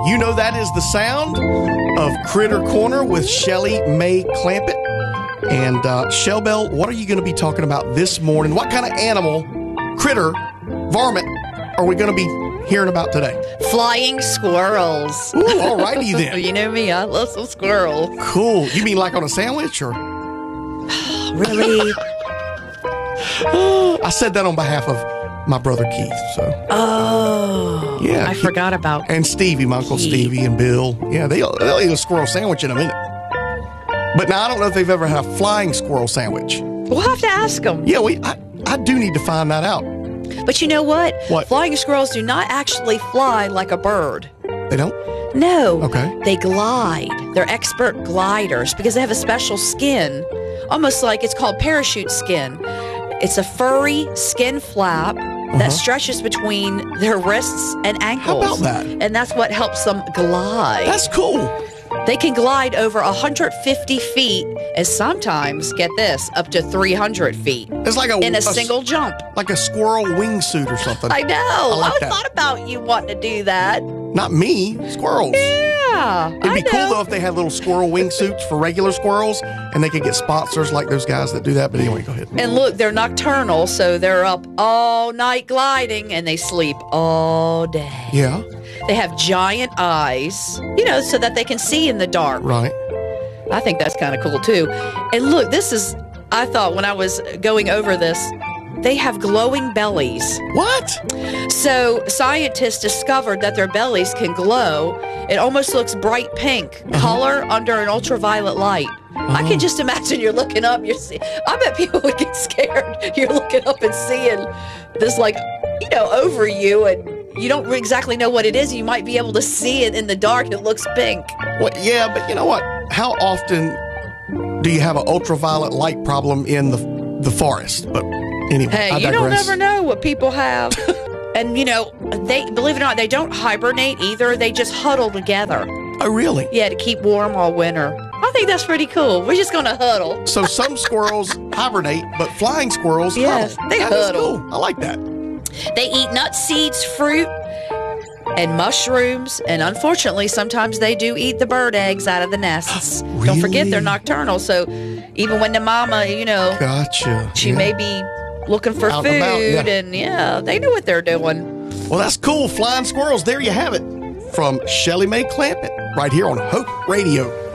You know that is the sound of Critter Corner with Shelly Mae Clampett. And Shell Bell, what are you going to be talking about this morning? What kind of animal, critter, varmint are we going to be hearing about today? Flying squirrels. Ooh, all righty then. You know me, I love some squirrels. Cool. You mean like on a sandwich or? Really? I said that on behalf of my brother Keith. So. Oh. Yeah. I forgot about. And Stevie, my Uncle Keith. Stevie and Bill. Yeah, they'll eat a squirrel sandwich in a minute. But now I don't know if they've ever had a flying squirrel sandwich. We'll have to ask them. Yeah, I do need to find that out. But you know what? What? Flying squirrels do not actually fly like a bird. They don't? No. Okay. They glide. They're expert gliders because they have a special skin, almost like it's called parachute skin. It's a furry skin flap that stretches between their wrists and ankles. How about that? And that's what helps them glide. That's cool. They can glide over 150 feet and sometimes, get this, up to 300 feet It's like in a single jump. Like a squirrel wingsuit or something. I know. like I that. thought about you wanting to do that. Not me, squirrels. Yeah. It'd be cool though if they had little squirrel wingsuits for regular squirrels and they could get sponsors like those guys that do that. But anyway, go ahead. And look, they're nocturnal, so they're up all night gliding and they sleep all day. Yeah, They have giant eyes, so that they can see in the dark. right. I think that's kind of cool too. And look, I thought when I was going over this, they have glowing bellies. What? So scientists discovered that their bellies can glow. It almost looks bright pink color under an ultraviolet light. I can just imagine you're looking up. I bet people would get scared. You're looking up and seeing this, over you, and you don't exactly know what it is. You might be able to see it in the dark. It looks pink. Well, yeah, but you know what? How often do you have an ultraviolet light problem in the forest? But anyway, Hey, I you don't digress. ever know what people have. And, they, believe it or not, they don't hibernate either. They just huddle together. Oh, really? Yeah, to keep warm all winter. I think that's pretty cool. We're just going to huddle. So some squirrels hibernate, but flying squirrels Yes, huddle. they That is huddle. cool. I like that. They eat nuts, seeds, fruit, and mushrooms. And unfortunately, sometimes they do eat the bird eggs out of the nests. Don't forget, Really? they're nocturnal. So even when the mama, Gotcha. she Yeah. may be looking for Out food, and about, and they know what they're doing. Well, that's cool. Flying squirrels. There you have it. From Shelly Mae Clampett, right here on Hope Radio.